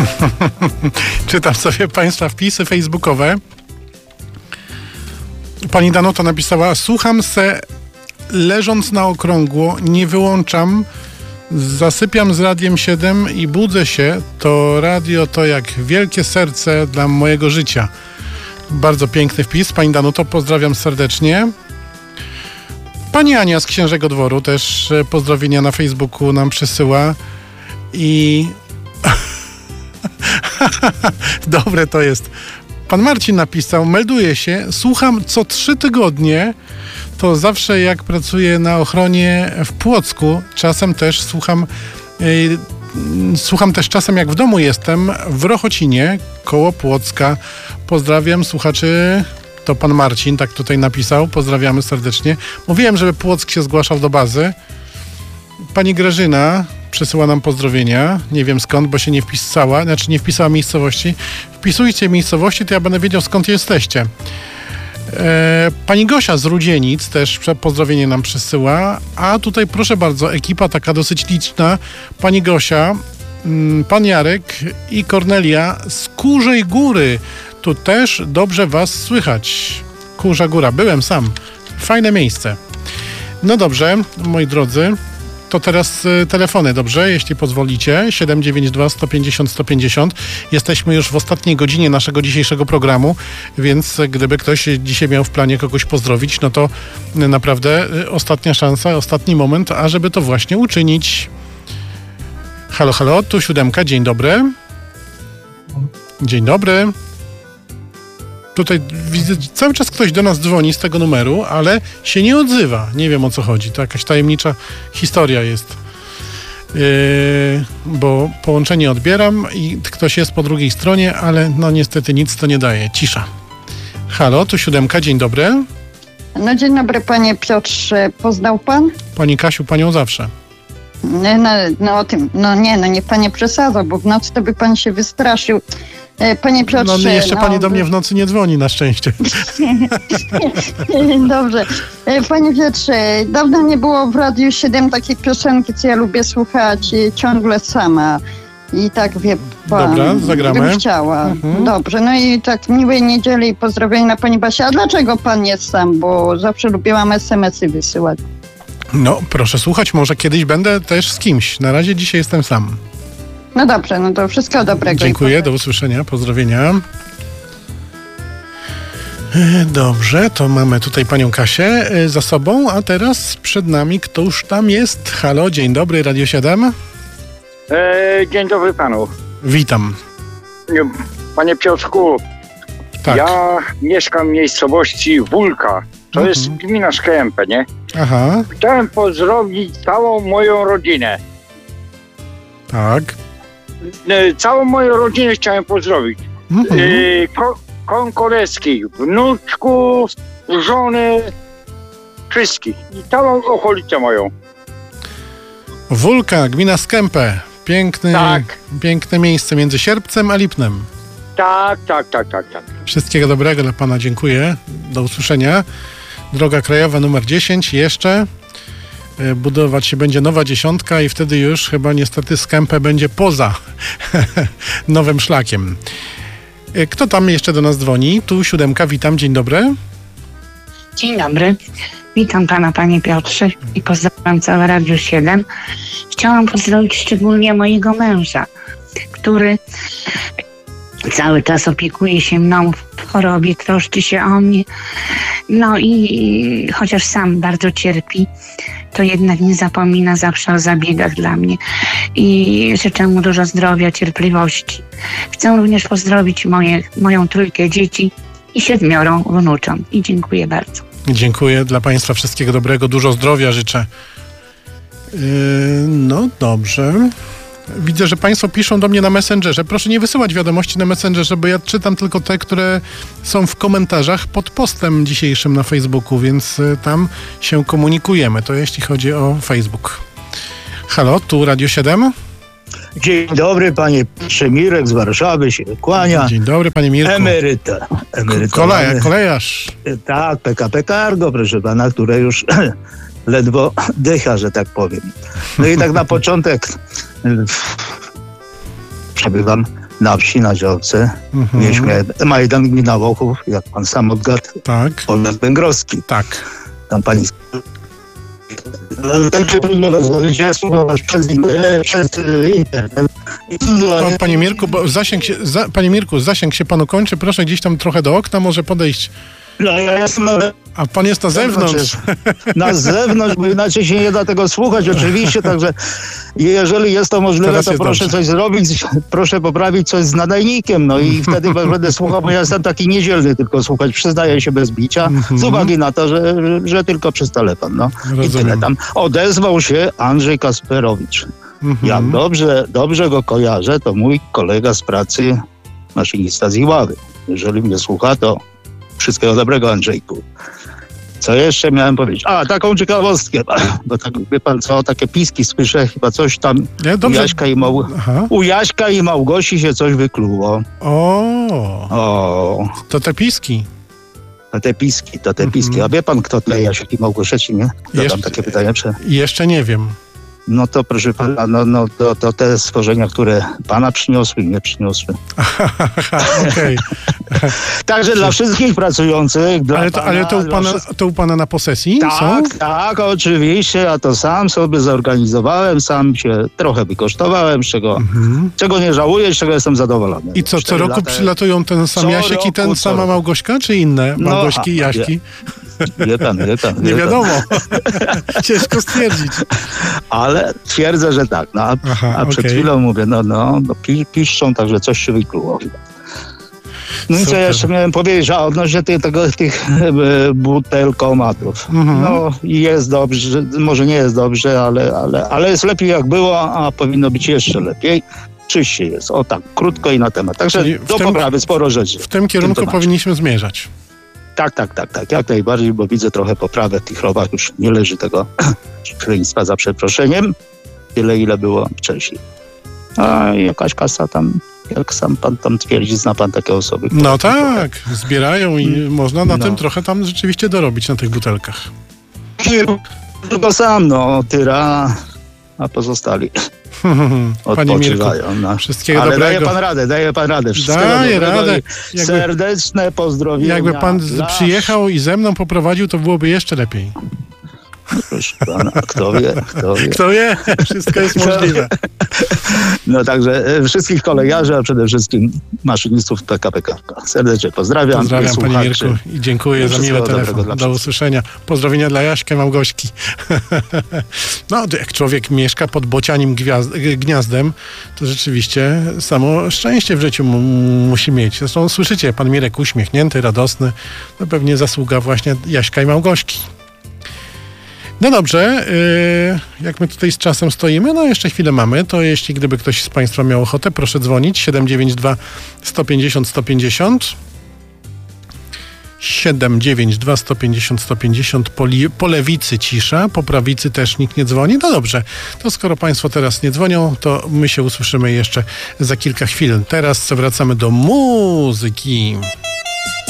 Czytam sobie Państwa wpisy facebookowe. Pani Danuta napisała: słucham se leżąc na okrągło, nie wyłączam, zasypiam z Radiem 7 i budzę się. To radio to jak wielkie serce dla mojego życia. Bardzo piękny wpis. Pani Danuto, pozdrawiam serdecznie. Pani Ania z Księżego Dworu też pozdrowienia na Facebooku nam przysyła. I dobre to jest. Pan Marcin napisał: melduję się, słucham co 3 tygodnie. To zawsze jak pracuję na ochronie w Płocku. Czasem też słucham też czasem jak w domu jestem w Rochocinie koło Płocka. Pozdrawiam słuchaczy. To pan Marcin tak tutaj napisał. Pozdrawiamy serdecznie. Mówiłem, żeby Płock się zgłaszał do bazy. Pani Grażyna przesyła nam pozdrowienia. Nie wiem skąd, bo się nie wpisała. Znaczy nie wpisała miejscowości. Wpisujcie miejscowości, to ja będę wiedział skąd jesteście. Pani Gosia z Rudzienic też pozdrowienie nam przysyła. A tutaj proszę bardzo, ekipa taka dosyć liczna. Pani Gosia, pan Jarek i Kornelia z Kurzej Góry. Tu też dobrze was słychać. Kurza Góra, byłem sam. Fajne miejsce. No dobrze, moi drodzy, to teraz telefony, dobrze? Jeśli pozwolicie. 792 150 150. Jesteśmy już w ostatniej godzinie naszego dzisiejszego programu, więc gdyby ktoś dzisiaj miał w planie kogoś pozdrowić, no to naprawdę ostatnia szansa, ostatni moment, ażeby to właśnie uczynić. Halo, halo, tu 7, dzień dobry. Dzień dobry. Tutaj widzę, cały czas ktoś do nas dzwoni z tego numeru, ale się nie odzywa. Nie wiem, o co chodzi. To jakaś tajemnicza historia jest. Bo połączenie odbieram i ktoś jest po drugiej stronie, ale no niestety nic to nie daje. Cisza. Halo, tu 7, dzień dobry. No dzień dobry, panie Piotrze. Poznał pan? Pani Kasiu, panią zawsze. No o tym, nie panie przesadzał, bo w nocy to by pan się wystraszył. Panie Piotrze... No jeszcze pani do mnie w nocy nie dzwoni, na szczęście. Dobrze. Panie Piotrze, dawno nie było w Radiu 7 takiej piosenki, co ja lubię słuchać, ciągle sama. I tak wie pan... Dobra, zagramy. Bym chciała. Dobrze, no i tak miłej niedzieli i pozdrowienia na pani Basia. A dlaczego pan jest sam? Bo zawsze lubiłam SMS-y wysyłać. No, proszę słuchać, może kiedyś będę też z kimś. Na razie dzisiaj jestem sam. No dobrze, no to wszystkiego dobrego. Dziękuję, do usłyszenia, pozdrowienia. Dobrze, to mamy tutaj panią Kasię za sobą, a teraz przed nami któż tam jest? Halo, dzień dobry, Radio 7. Dzień dobry panu. Witam. Panie Piotrku, Tak. Ja mieszkam w miejscowości Wólka. To jest gmina Szkępę, nie? Aha. Chciałem pozdrowić całą moją rodzinę. Tak. Całą moją rodzinę chciałem pozdrowić. Konkoleckich, wnuczków, żony, wszystkich. I całą okolicę moją. Wólka, gmina Skępę. Piękne miejsce między Sierpcem a Lipnem. Tak. Wszystkiego dobrego dla pana, dziękuję. Do usłyszenia. Droga krajowa numer 10 jeszcze. Budować się będzie nowa 10 i wtedy już chyba niestety Skępę będzie poza nowym szlakiem. Kto tam jeszcze do nas dzwoni? Tu 7, witam, dzień dobry. Dzień dobry. Witam pana, panie Piotrze, i pozdrawiam całe Radio 7. Chciałam pozdrowić szczególnie mojego męża, który cały czas opiekuje się mną w chorobie, troszczy się o mnie. No i chociaż sam bardzo cierpi, to jednak nie zapomina zawsze o zabiegach dla mnie. I życzę mu dużo zdrowia, cierpliwości. Chcę również pozdrowić moją 3 dzieci i 7 wnucząt. I dziękuję bardzo. Dziękuję, dla państwa wszystkiego dobrego, dużo zdrowia życzę. No dobrze. Widzę, że państwo piszą do mnie na Messengerze. Proszę nie wysyłać wiadomości na Messengerze, bo ja czytam tylko te, które są w komentarzach pod postem dzisiejszym na Facebooku, więc tam się komunikujemy. To jeśli chodzi o Facebook. Halo, tu Radio 7. Dzień dobry, panie Mirek z Warszawy się kłania. Dzień dobry, panie Mirku. Emeryta. Kolejarz. Tak, PKP Cargo, proszę pana, które już ledwo dycha, że tak powiem. No i tak na początek przebywam na wsi, na działce. Mieliśmy Majdan Gmina Wochów, jak pan sam odgadł, Tak, powiat węgrowski. tak. Tam pani... Także trudno rozmawiać, ja słucham przez internet. O, panie Mirku, bo panie Mirku, zasięg się panu kończy, proszę gdzieś tam trochę do okna może podejść. No ja jestem A pan jest na zewnątrz. na zewnątrz, bo inaczej się nie da tego słuchać, oczywiście, także jeżeli jest to możliwe, Teraz to jest proszę dobrze. coś zrobić, proszę poprawić coś z nadajnikiem, no i wtedy będę słuchał, bo ja jestem taki niedzielny tylko słuchać, przyznaję się bez bicia, z uwagi na to, że tylko przez telefon, no. I Rozumiem. tyle tam. Odezwał się Andrzej Kasperowicz. Jak dobrze go kojarzę, to mój kolega z pracy, maszynista z Iławy. Jeżeli mnie słucha, to wszystkiego dobrego, Andrzejku. Co jeszcze miałem powiedzieć? A, taką ciekawostkę, bo tak, wie pan co, takie piski słyszę, chyba coś tam Nie, dobrze. Aha. u Jaśka i Małgosi się coś wykluło. O, to te piski. Te piski. A wie pan, kto te Jasiek i Małgorzeci, nie? Zadam Jeszcze- takie pytanie. Jeszcze nie wiem. No to proszę pana, to te stworzenia, które pana przyniosły, nie przyniosły. Okej. Także dla wszystkich pracujących, dla Ale to u pana na posesji są? Tak, oczywiście. Ja to sam sobie zorganizowałem, sam się trochę wykosztowałem, czego nie żałuję, z czego jestem zadowolony. I co 4 roku lata- przylatują ten sam Co Jasiek i roku, co sama roku. Małgośka, czy inne Małgośki i Jaśki? Wie pan. Nie wiadomo. Ciężko stwierdzić. Ale twierdzę, że tak. No, a przed okej. chwilą mówię, piszczą, także coś się wykluło. No i co Super. jeszcze miałem powiedzieć, a odnośnie tych butelkomatów. No jest dobrze, może nie jest dobrze, ale jest lepiej jak było, a powinno być jeszcze lepiej. Czyściej jest. O tak, krótko i na temat. Także Czyli do poprawy sporo rzeczy. W tym kierunku temacie. powinniśmy zmierzać. Tak, jak najbardziej, bo widzę trochę poprawę w tych rowach. Już nie leży tego szaleństwa za przeproszeniem. Tyle, ile było wcześniej. A jakaś kasa tam, jak sam pan tam twierdzi, zna pan takie osoby. które No tam tak, zbierają i można na No. tym trochę tam rzeczywiście dorobić na tych butelkach. Tylko sam, tyra, a pozostali Panie Mirku, odpoczywają. No. wszystkiego Ale dobrego. daje pan radę. Wszystkiego Daję dobrego radę. i serdeczne pozdrowienia. Jakby pan dla- przyjechał i ze mną poprowadził, to byłoby jeszcze lepiej. Proszę pana, kto wie. Kto wie? Wszystko jest możliwe. No także wszystkich kolejarzy, a przede wszystkim maszynistów PKP Kawka. Serdecznie pozdrawiam. Pozdrawiam i panie słuchaczy. Mirku i dziękuję za miły Wszystkiego dobrego telefon. dla Do wszystkich. usłyszenia. Pozdrowienia dla Jaśka Małgośki. No, to jak człowiek mieszka pod bocianim gniazdem, to rzeczywiście samo szczęście w życiu musi mieć. Zresztą słyszycie, pan Mirek uśmiechnięty, radosny. To pewnie zasługa właśnie Jaśka i Małgośki. No dobrze, jak my tutaj z czasem stoimy, no jeszcze chwilę mamy, to jeśli gdyby ktoś z państwa miał ochotę, proszę dzwonić 792 150 150 792 150 150 po lewicy cisza, po prawicy też nikt nie dzwoni. No dobrze, to skoro państwo teraz nie dzwonią, to my się usłyszymy jeszcze za kilka chwil. Teraz wracamy do muzyki.